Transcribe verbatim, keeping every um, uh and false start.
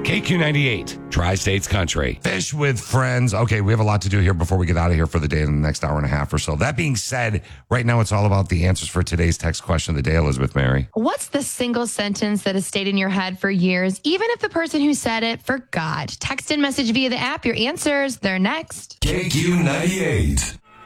K Q ninety-eight, Tri-States Country. Fish with friends. Okay, we have a lot to do here before we get out of here for the day in the next hour and a half or so. That being said, right now it's all about the answers for today's text question of the day, Elizabeth Mary. What's the single sentence that has stayed in your head for years, even if the person who said it forgot? Text and message via the app. Your answers, they're next. K Q ninety-eight.